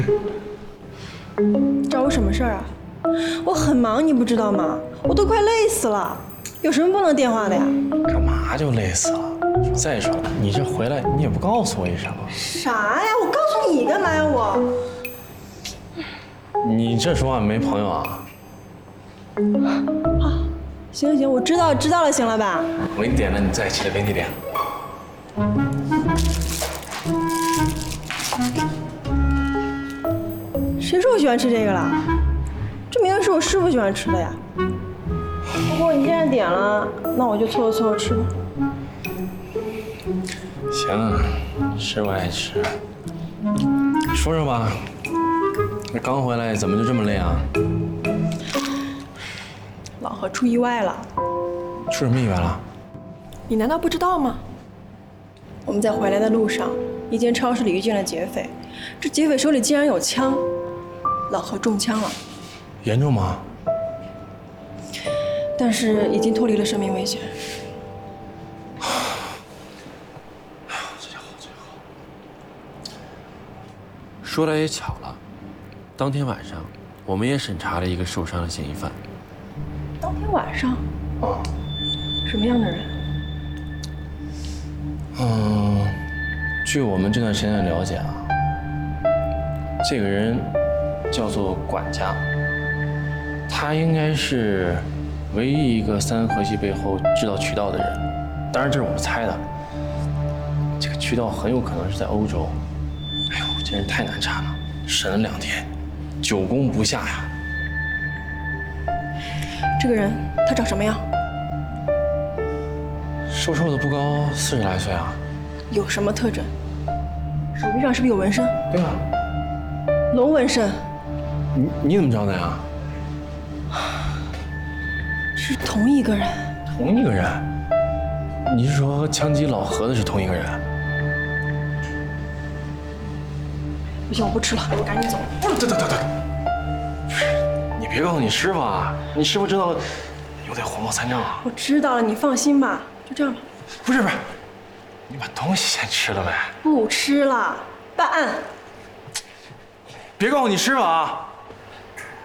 找我什么事儿啊？我很忙，你不知道吗？我都快累死了，有什么不能电话的呀？ 干嘛就累死了？再说了，你这回来你也不告诉我一声。 啥呀？我告诉你干嘛呀？ 你这说话没朋友啊？ 行行，我知道了，行了吧？ 我给你点了，你在一起的给你点。 谁说我喜欢吃这个了？这明明是我师傅喜欢吃的呀。不过你既然点了，那我就凑合吃吧。 行，师傅爱吃。说说吧，这刚回来怎么就这么累啊？ 老何出意外了。 出什么意外了？ 你难道不知道吗？我们在回来的路上，一间超市里遇见了劫匪，这劫匪手里竟然有枪，老何中枪了， 严重吗？ 但是已经脱离了生命危险。 说来也巧了，当天晚上我们也审查了一个受伤的嫌疑犯。 当天晚上？ 啊。 什么样的人？ 据我们这段时间的了解啊，这个人叫做管家，他应该是唯一一个三河系背后制造渠道的人，当然这是我们猜的。这个渠道很有可能是在欧洲。哎呦，这人太难查了，审了2天，9攻不下呀。 这个人他长什么样？ 瘦瘦的不高，40来岁啊。 有什么特征？手臂上是不是有纹身？ 对啊。 龙纹身。 你怎么知道的呀？ 是同一个人。 同一个人？你是说和枪击老何的是同一个人？ 不行，我不吃了，我赶紧走。 不是，等，不是，你别告诉你师傅啊！你师傅知道了，有点火冒三丈啊！ 我知道了，你放心吧，就这样吧。 不是，你把东西先吃了呗。 不吃了，办案。 别告诉你师傅啊！